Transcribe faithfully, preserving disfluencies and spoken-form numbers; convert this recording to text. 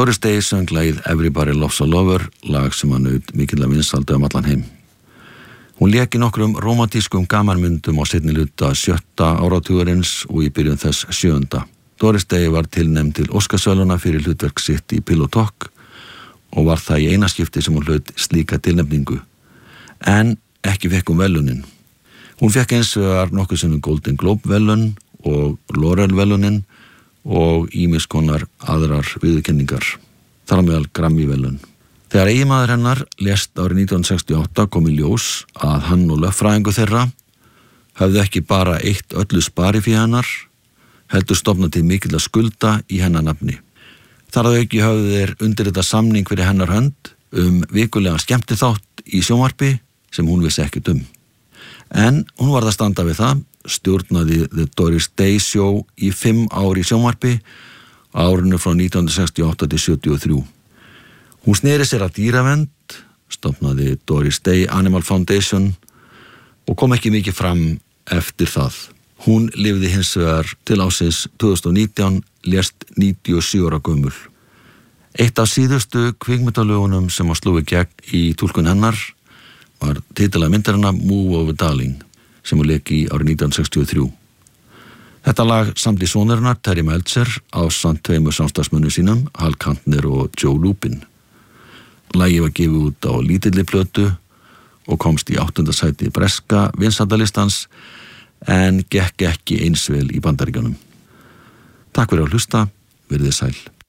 Doris Day söng lagið Everybody Loves a Lover, lag sem hann naut mikilla vinsælda um allan heim. Hún lék í nokkrum rómantískum gamanmyndum á seinni hluta sjötta áratugurins og í byrjun þess sjöunda. Doris Day var tilnefnd til Óskarsverðlauna fyrir hlutverk sitt í Pillow Talk og var það í eina skipti sem hún hlaut slíka tilnefningu. En ekki fekk hún verðlaunin. Hún fekk eins vegar nokkuð sinnum Golden Globe verðlaun og Laurel verðlaunin og ýmiss konar aðrar viðurkenningar, þar á meðal Grammy verðlaun. Þegar eiginmaður hennar lést árið nítján hundruð sextíu og átta kom í ljós að hann og lögfræðingur þeirra höfðu ekki bara eitt öllu spari fyrir hennar, heldur stofnað til mikilla skulda í hennar nafni. Þar að auki höfðu þeir undirritað samning fyrir hennar hönd um vikulegan skemmtiþátt í sjónvarpi sem hún vissi ekkert um. En hún varð að standa við það, stjórnaði The Doris Day Show í fimm ár í sjónvarpi á árinu frá nítján hundruð sextíu og átta til sjötíu og þrjú. Hún sneri sér að dýravernd, stofnaði Doris Day Animal Foundation og kom ekki mikið fram eftir það. Hún lifði hins vegar til ársins tvö þúsund og nítján, lést níutíu og sjö ára gömul. Eitt af síðustu kvikmyndalögunum sem að slúi gegn í túlkun hennar var titilag myndarinnar Move Over Darling sem hún lék í árið nítján hundruð sextíu og þrjú. Þetta lag samdi sonarinnar Terry Meltzer ásamt tveimur samstarfsmönnum sínum, Hal Kantner og Joe Lubin. Lagið var gefið út á lítilli plötu og komst í áttunda sæti breska vinsældalistans en gekk ekki eins vel í Bandaríkjunum. Takk fyrir að hlusta, verið þið sæl.